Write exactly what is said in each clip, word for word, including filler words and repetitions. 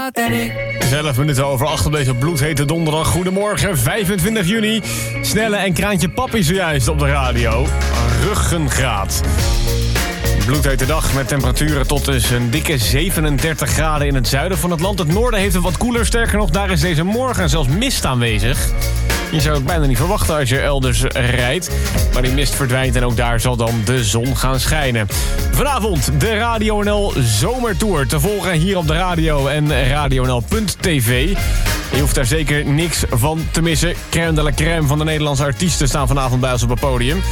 schat en ik. elf minuten over acht op deze bloedhete donderdag. Goedemorgen, vijfentwintig juni. Snelle en Kraantje Papi zojuist op de radio. Ruggengraat. Bloedhete dag met temperaturen tot dus een dikke zevenendertig graden in het zuiden van het land. Het noorden heeft het wat koeler, sterker nog, daar is deze morgen zelfs mist aanwezig. Je zou het bijna niet verwachten als je elders rijdt. Maar die mist verdwijnt en ook daar zal dan de zon gaan schijnen. Vanavond de Radio N L Zomertour te volgen hier op de radio en radio n l punt t v. Je hoeft daar zeker niks van te missen. Crème de la crème van de Nederlandse artiesten staan vanavond bij ons op het podium.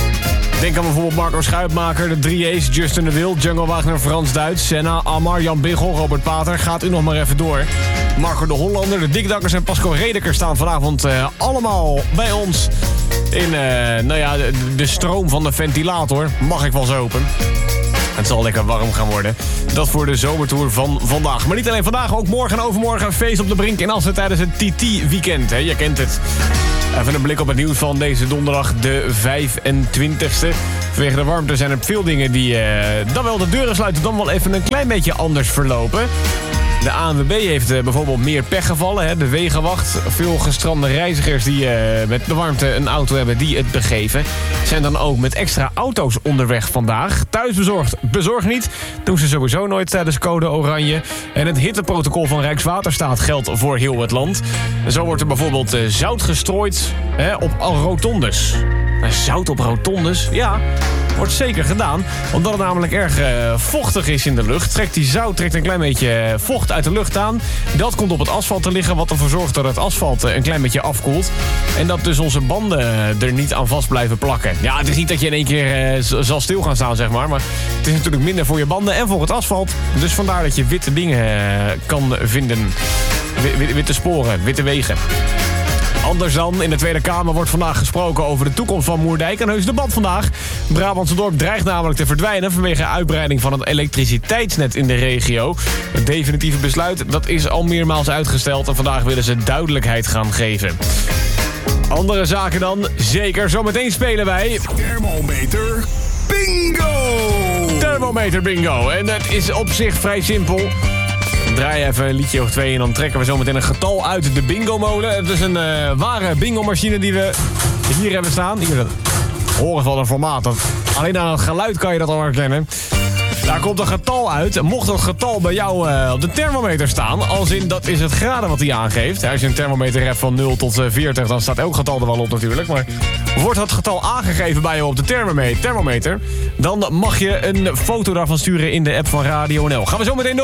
Denk aan bijvoorbeeld Marco Schuitmaker, de drie A's, Justin de Wild, Django Wagner, Frans Duits, Senna, Ammar, Jan Biggel, Robert Pater. Gaat u nog maar even door. Marco de Hollander, de Dikdakkers en Pasco Redeker staan vanavond uh, allemaal bij ons in uh, nou ja, de, de stroom van de ventilator. Mag ik wel eens open. Het zal lekker warm gaan worden. Dat voor de zomertour van vandaag. Maar niet alleen vandaag, ook morgen en overmorgen een feest op de Brink in Assen tijdens het T T-weekend. Hè? Je kent het. Even een blik op het nieuws van deze donderdag, de vijfentwintigste. Vanwege de warmte zijn er veel dingen die uh, dan wel de deuren sluiten, dan wel even een klein beetje anders verlopen. De A N W B heeft uh, bijvoorbeeld meer pech gevallen. Hè? De Wegenwacht, veel gestrande reizigers die uh, met de warmte een auto hebben die het begeven, zijn dan ook met extra auto's onderweg vandaag. Thuisbezorgd, bezorg niet. Doen ze sowieso nooit tijdens code oranje. En het hitteprotocol van Rijkswaterstaat geldt voor heel het land. Zo wordt er bijvoorbeeld uh, zout gestrooid hè, op rotondes. Zout op rotondes? Ja, wordt zeker gedaan. Omdat het namelijk erg uh, vochtig is in de lucht. Trekt die zout trekt een klein beetje vocht uit de lucht aan. Dat komt op het asfalt te liggen, wat ervoor zorgt dat het asfalt uh, een klein beetje afkoelt. En dat dus onze banden uh, er niet aan vast blijven plakken. Ja, het is niet dat je in één keer uh, zal stil gaan staan, zeg maar. Maar het is natuurlijk minder voor je banden en voor het asfalt. Dus vandaar dat je witte dingen uh, kan vinden. W- witte sporen, witte wegen. Anders dan, in de Tweede Kamer wordt vandaag gesproken over de toekomst van Moerdijk. Een heus debat vandaag. Brabantse dorp dreigt namelijk te verdwijnen vanwege uitbreiding van het elektriciteitsnet in de regio. Het definitieve besluit dat is al meermaals uitgesteld en vandaag willen ze duidelijkheid gaan geven. Andere zaken dan, zeker. Zometeen spelen wij... Thermometer bingo! Thermometer bingo. En dat is op zich vrij simpel. Draai even een liedje of twee en dan trekken we zo meteen een getal uit de bingo-molen. Het is een uh, ware bingo-machine die we hier hebben staan. Hier, dat horen van een formaat. Dat, alleen aan het geluid kan je dat al herkennen. Daar komt een getal uit. En mocht dat getal bij jou uh, op de thermometer staan, als in dat is het graden wat hij aangeeft. Als je een thermometer hebt van nul tot veertig, dan staat elk getal er wel op natuurlijk. Maar wordt dat getal aangegeven bij jou op de thermometer, thermometer, dan mag je een foto daarvan sturen in de app van Radio N L. Gaan we zo meteen door.